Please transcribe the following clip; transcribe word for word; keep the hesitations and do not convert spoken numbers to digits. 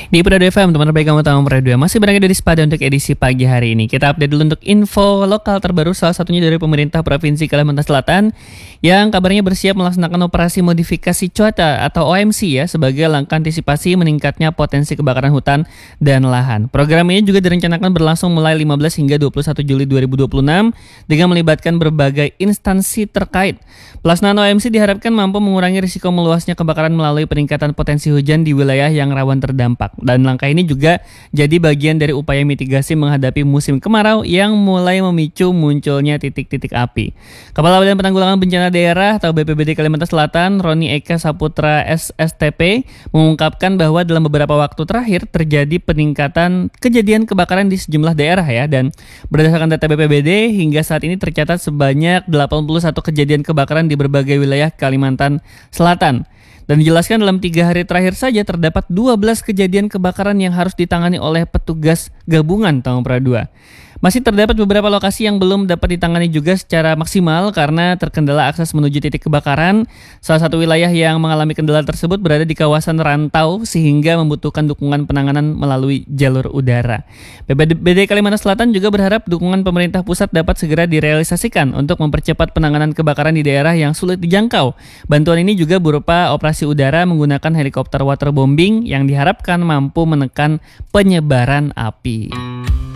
Di Prado F M, teman terbaik kamu tahu Prado masih berada di Spada untuk edisi pagi hari ini. Kita update dulu untuk info lokal terbaru, salah satunya dari pemerintah Provinsi Kalimantan Selatan yang kabarnya bersiap melaksanakan operasi modifikasi cuaca atau O M C ya sebagai langkah antisipasi meningkatnya potensi kebakaran hutan dan lahan. Program ini juga direncanakan berlangsung mulai lima belas hingga dua puluh satu Juli dua ribu dua puluh enam dengan melibatkan berbagai instansi terkait. Pelaksanaan O M C diharapkan mampu mengurangi risiko meluasnya kebakaran melalui peningkatan potensi hujan di wilayah yang rawan terdampak. Dan langkah ini juga jadi bagian dari upaya mitigasi menghadapi musim kemarau yang mulai memicu munculnya titik-titik api. Kepala Badan Penanggulangan Bencana Daerah atau B P B D Kalimantan Selatan, Roni Eka Saputra S S T P, mengungkapkan bahwa dalam beberapa waktu terakhir terjadi peningkatan kejadian kebakaran di sejumlah daerah ya. Dan berdasarkan data B P B D, hingga saat ini tercatat sebanyak delapan puluh satu kejadian kebakaran di berbagai wilayah Kalimantan Selatan. Dan dijelaskan dalam tiga hari terakhir saja terdapat dua belas kejadian kebakaran yang harus ditangani oleh petugas gabungan tahun Pra dua. Masih terdapat beberapa lokasi yang belum dapat ditangani juga secara maksimal karena terkendala akses menuju titik kebakaran. Salah satu wilayah yang mengalami kendala tersebut berada di kawasan rantau sehingga membutuhkan dukungan penanganan melalui jalur udara. B P B D Kalimantan Selatan juga berharap dukungan pemerintah pusat dapat segera direalisasikan untuk mempercepat penanganan kebakaran di daerah yang sulit dijangkau. Bantuan ini juga berupa operasi udara menggunakan helikopter waterbombing yang diharapkan mampu menekan penyebaran api.